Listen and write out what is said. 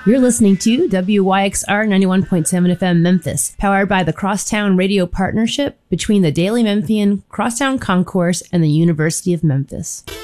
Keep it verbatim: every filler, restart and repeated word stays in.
You're listening to W Y X R ninety-one point seven F M Memphis, powered by the Crosstown Radio Partnership between the Daily Memphian, Crosstown Concourse, and the University of Memphis.